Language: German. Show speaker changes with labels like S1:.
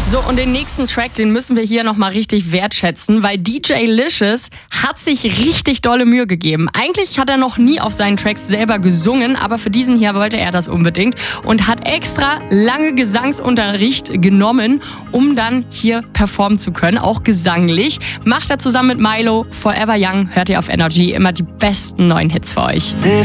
S1: So, und den nächsten Track, den müssen wir hier nochmal richtig wertschätzen, weil DJ Licious hat sich richtig dolle Mühe gegeben. Eigentlich hat er noch nie auf seinen Tracks selber gesungen, aber für diesen hier wollte er das unbedingt und hat extra lange Gesangsunterricht genommen, um dann hier performen zu können, auch gesanglich. Macht er zusammen mit Milo, Forever Young, hört ihr auf Energy, immer die besten neuen Hits für euch.